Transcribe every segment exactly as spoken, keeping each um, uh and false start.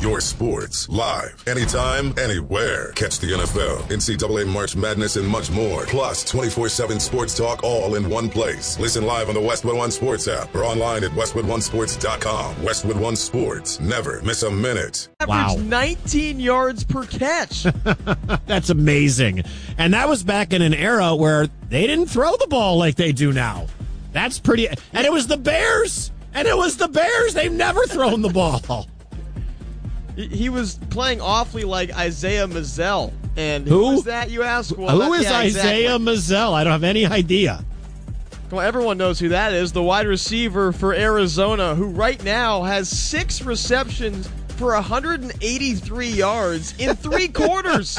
your sports, live, anytime, anywhere. Catch the N F L, N C double A March Madness, and much more. Plus, twenty-four seven sports talk all in one place. Listen live on the Westwood One Sports app or online at westwood one sports dot com. Westwood One Sports. Never miss a minute. Wow. Average nineteen yards per catch. That's amazing. And that was back in an era where they didn't throw the ball like they do now. That's pretty. And it was the Bears. And it was the Bears. They've never thrown the ball. He was playing awfully like Isaiah Mazzell. And who, who is that, you ask? Well, who that, is yeah, Isaiah exactly. Mazzell? I don't have any idea. Well, everyone knows who that is. The wide receiver for Arizona, who right now has six receptions for one hundred eighty-three yards in three quarters.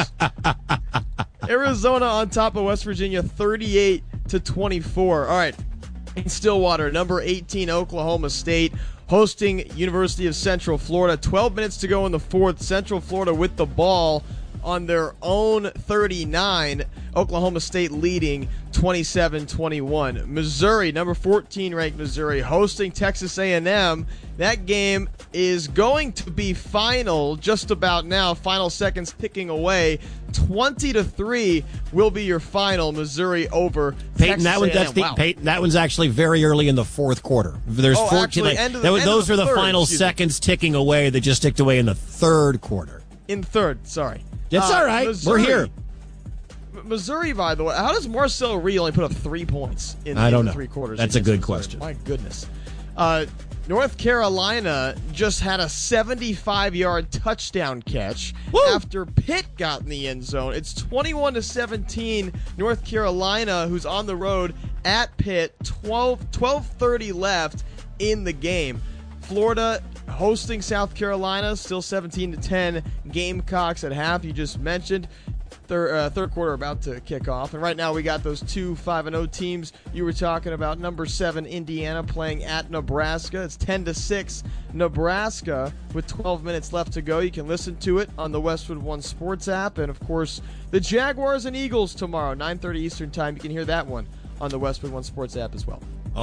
Arizona on top of West Virginia, thirty-eight to twenty-four. All right. In Stillwater, number eighteen, Oklahoma State, hosting University of Central Florida. twelve minutes to go in the fourth. Central Florida with the ball on their own thirty-nine. Oklahoma State leading twenty-seven twenty-one. Missouri, number fourteen ranked Missouri, hosting Texas A and M. That game is going to be final just about now. Final seconds ticking away. twenty to three will be your final. Missouri over Peyton, Texas that one, A and M. that's the, Wow. Peyton, that one's actually very early in the fourth quarter. There's Oh, fourteen. actually, like, end of the- that, end those of are the the third, final excuse me. seconds ticking away. They just ticked away in the third quarter. In third, sorry. It's Uh, all right. Missouri- We're here. M- Missouri, by the way, how does Marcel Reed only put up three points in, I don't in know. three quarters? That's a against good Missouri? question. My goodness. Uh, North Carolina just had a seventy-five-yard touchdown catch Woo! after Pitt got in the end zone. It's twenty-one to seventeen. North Carolina, who's on the road at Pitt, twelve twelve thirty left in the game. Florida hosting South Carolina, still seventeen to ten. Gamecocks at half, you just mentioned. Third, uh, third quarter about to kick off. And right now we got those two five and oh teams you were talking about. Number seven, Indiana, playing at Nebraska. It's ten to six, Nebraska, with twelve minutes left to go. You can listen to it on the Westwood One Sports app. And, of course, the Jaguars and Eagles tomorrow, nine thirty Eastern Time. You can hear that one on the Westwood One Sports app as well.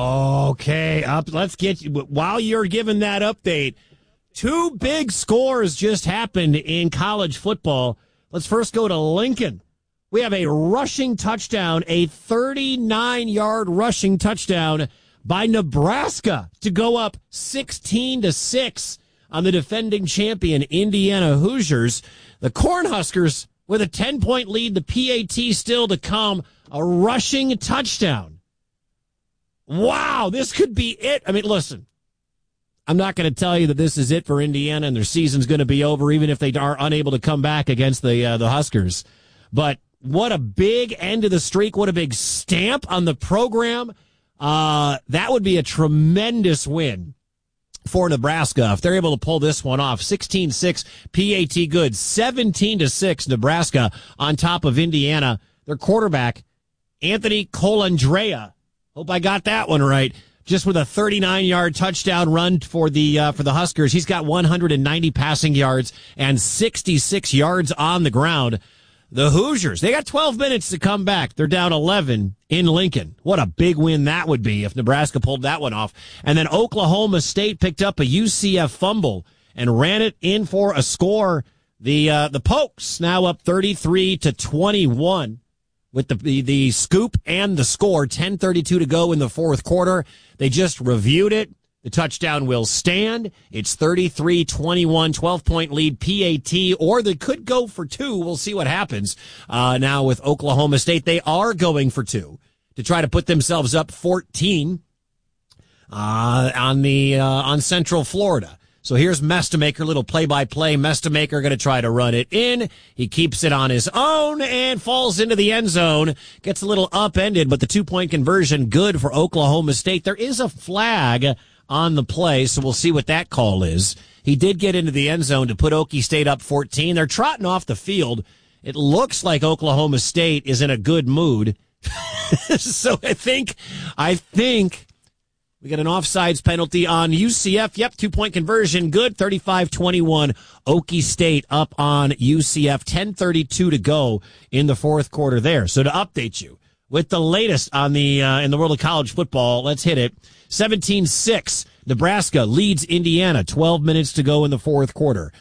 Okay, up. Let's get you. While you're giving that update, two big scores just happened in college football. Let's first go to Lincoln. We have a rushing touchdown, a thirty-nine-yard rushing touchdown by Nebraska to go up sixteen to six on the defending champion Indiana Hoosiers. The Cornhuskers with a ten-point lead, the P A T still to come, a rushing touchdown. Wow, this could be it. I mean, listen, I'm not going to tell you that this is it for Indiana and their season's going to be over, even if they are unable to come back against the uh, the Huskers. But what a big end of the streak. What a big stamp on the program. Uh, that would be a tremendous win for Nebraska if they're able to pull this one off. sixteen six P A T good. seventeen to six Nebraska on top of Indiana. Their quarterback, Anthony Colandrea. Hope I got that one right. Just with a thirty-nine-yard touchdown run for the uh, for the Huskers. He's got one hundred ninety passing yards and sixty-six yards on the ground. The Hoosiers, they got twelve minutes to come back. They're down eleven in Lincoln. What a big win that would be if Nebraska pulled that one off. And then Oklahoma State picked up a U C F fumble and ran it in for a score. The uh, the Pokes now up thirty-three to twenty-one. With the, the the scoop and the score, ten thirty-two to go in the fourth quarter. They just reviewed it. The touchdown will stand. It's thirty-three twenty-one, twelve-point lead P A T, or they could go for two. We'll see what happens. Uh, now with Oklahoma State, they are going for two to try to put themselves up fourteen uh, on the uh, on Central Florida. So here's Mestamaker, little play-by-play. Mestamaker going to try to run it in. He keeps it on his own and falls into the end zone. Gets a little upended, but the two-point conversion good for Oklahoma State. There is a flag on the play, so we'll see what that call is. He did get into the end zone to put Okie State up fourteen. They're trotting off the field. It looks like Oklahoma State is in a good mood. So I think, I think... we got an offsides penalty on U C F. Yep, two-point conversion. Good. thirty-five twenty-one. Okie State up on U C F. ten thirty-two to go in the fourth quarter there. So to update you with the latest on the uh, in the world of college football, let's hit it. seventeen six. Nebraska leads Indiana. twelve minutes to go in the fourth quarter.